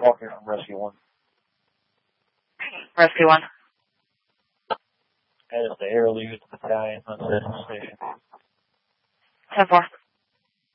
Walker from Rescue 1. Rescue 1. That is the Air Lead Battalion, Huntsville Station. 10-4.